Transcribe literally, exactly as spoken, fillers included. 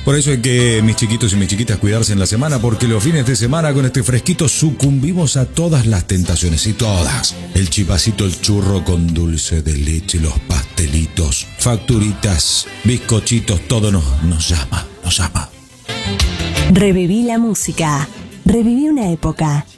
Por eso hay que, mis chiquitos y mis chiquitas, cuidarse en la semana, porque los fines de semana con este fresquito sucumbimos a todas las tentaciones, y todas. El chipacito, el churro con dulce de leche, los pastelitos, facturitas, bizcochitos, todo nos, nos llama, nos llama. Reviví la música, reviví una época.